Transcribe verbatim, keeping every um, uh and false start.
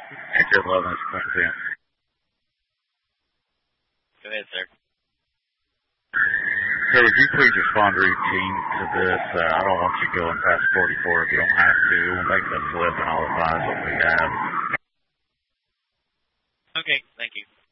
Sector eleven is Quincy. Go ahead, sir. Hey, would you please respond routine to this? Uh, I don't want you going past forty-four if you don't have to. We'll make the flip and I'll advise what we have. Okay, thank you.